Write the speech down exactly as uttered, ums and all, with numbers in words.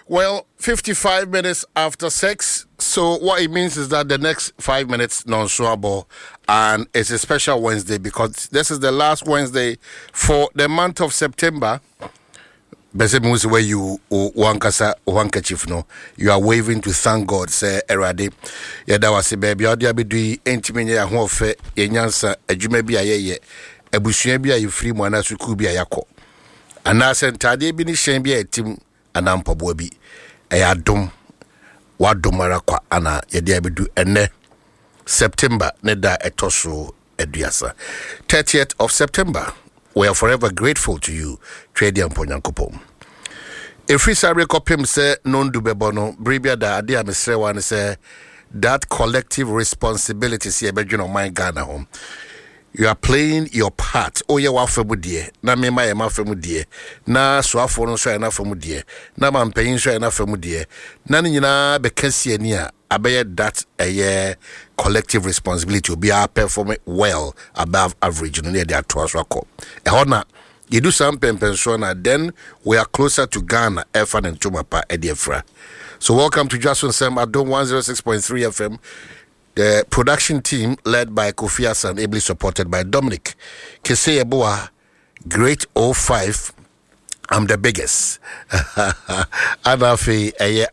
Well, fifty-five minutes after six. So what it means is that the next five minutes non-swable, and it's a special Wednesday because this is the last Wednesday for the month of September. Basically, where you wankasa wankachief no, you are waving to thank God. Say erade, yada wasi baby. Odi abidui entimenye ya huofe yenyansa ejume bi ayeye ebusua bi ayi free mwana suku bi ayako. Anase ntade bi ni shen bi etim anampabo bi eyadom wadomara kwa ana yede abidu ene September neda etoso eduasa thirtieth of September. We are forever grateful to you, Trade Amponyankopom. If we say recopim say non do bebono, bribia da adi amisre one say that collective responsibility see a on my Ghana home. You are playing your part. Oh yeah, wa femu die. Na me ma e ma femu die. Na so afo no so e na femu die. Na ma mpanyin so e na femu die. Na ni nyina be kase ani a abeye that a collective responsibility to be a perform well above average no dey ato so akọ. E ho na you do some pension na then we are closer to Ghana Efan and Tumapa e dey fra. So welcome to Just Sam Adom one oh six point three F M. The production team led by Kofi Hassan, ably supported by Dominic Kese Eboa, Great oh five. I'm the biggest. Anafi eye